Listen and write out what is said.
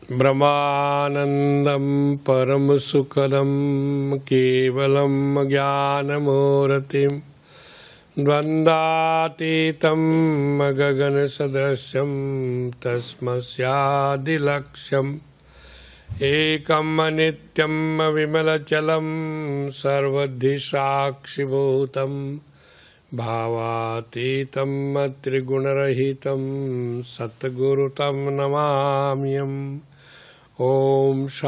ब्रह्मानन्दं परमसुखदं केवलं ज्ञानमूर्तिं द्वन्द्वातीतं गगनसदृशं तस्मस्यादिलक्ष्यम् एकं नित्यं विमलचलं सर्वधिसाक्षिभूतं भावातीतं त्रिगुणरहितं सद्गुरुं नमाम्यहम्। ओम